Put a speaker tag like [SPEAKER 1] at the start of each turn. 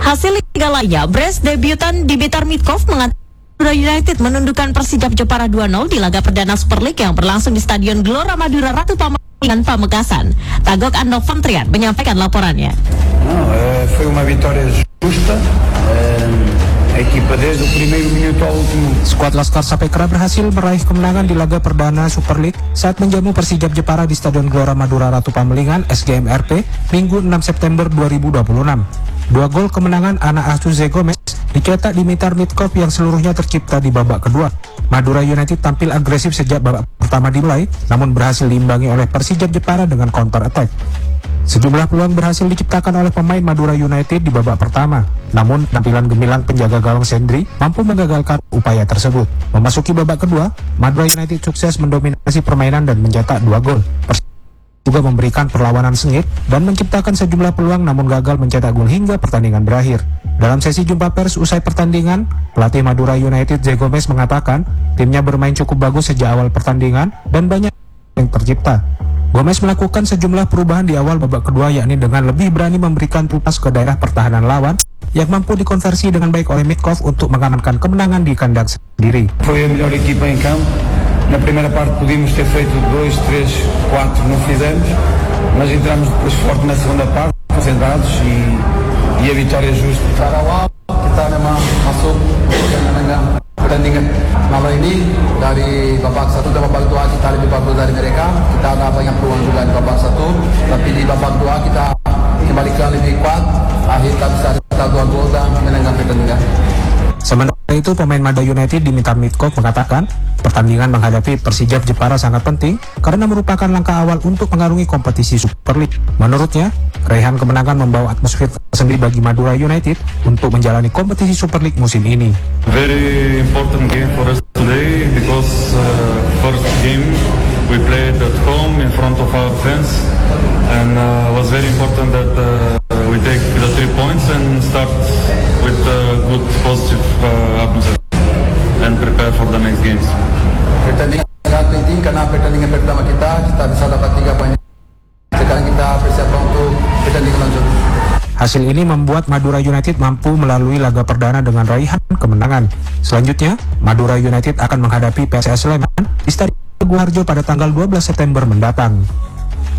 [SPEAKER 1] Hasil liga lainnya, Brest debutan Dimitar Mitkov mengatakan Madura United menundukkan Persijap Jepara 2-0 di laga perdana Super League yang berlangsung di Stadion Gelora Madura Ratu Pamalingan, Pamekasan. Tagok Andok Trian menyampaikan laporannya.
[SPEAKER 2] Foi uma vitória justa. A equipa desde o primeiro minuto ao último.
[SPEAKER 3] Skuad Laskar Sapekra berhasil meraih kemenangan di laga perdana Super League saat menjamu Persijap Jepara di Stadion Gelora Madura Ratu Pamalingan SGMRP Minggu 6 September 2026. Dua gol kemenangan anak asuh Zé Gomes dicetak Dimitar Mitkov yang seluruhnya tercipta di babak kedua. Madura United tampil agresif sejak babak pertama dimulai, namun berhasil diimbangi oleh Persijap Jepara dengan counter attack. Sejumlah peluang berhasil diciptakan oleh pemain Madura United di babak pertama, namun tampilan gemilang penjaga gawang Sendri mampu menggagalkan upaya tersebut. Memasuki babak kedua, Madura United sukses mendominasi permainan dan mencetak 2 gol. Juga memberikan perlawanan sengit dan menciptakan sejumlah peluang namun gagal mencetak gol hingga pertandingan berakhir. Dalam sesi jumpa pers usai pertandingan, pelatih Madura United Zé Gomes mengatakan timnya bermain cukup bagus sejak awal pertandingan dan banyak yang tercipta. Gomes melakukan sejumlah perubahan di awal babak kedua, yakni dengan lebih berani memberikan pupas ke daerah pertahanan lawan yang mampu dikonversi dengan baik oleh Mitkov untuk mengamankan kemenangan di kandang sendiri.
[SPEAKER 2] Foi a melhor equipa em campo. Na primeira parte podíamos ter feito 2, 3, 4, não fizemos, mas entramos depois forte na segunda parte, concentrados e a vitória justa.
[SPEAKER 4] Secara awal kita memang masuk dengan pertandingan malam ini dari babak 1 dan babak 2 kita lebih bagus dari mereka. Kita ada banyak peluang juga di babak 1, tapi di babak 2 kita kembalikan lebih kuat. Akhirnya kita bisa cetak 2 gol dan menangkan pertandingan.
[SPEAKER 3] Sementara itu, pemain Madura United Dimitar Mitkov mengatakan pertandingan menghadapi Persijap Jepara sangat penting karena merupakan langkah awal untuk mengarungi kompetisi Super League. Menurutnya, raihan kemenangan membawa atmosfer tersendiri bagi Madura United untuk menjalani kompetisi Super League musim ini.
[SPEAKER 5] Very important game for us today because first game we played at home in front of our fans and was very important that we take the 3 points and start with a good positive atmosphere and prepare for the next games.
[SPEAKER 4] Pertandingan sangat penting karena pertandingan pertama kita bisa dapat 3 poin. Sekarang kita persiapkan untuk pertandingan lanjut.
[SPEAKER 3] Hasil ini membuat Madura United mampu melalui laga perdana dengan raihan kemenangan. Selanjutnya, Madura United akan menghadapi PSS Sleman di Stadion Teguh Harjo pada tanggal 12 September mendatang.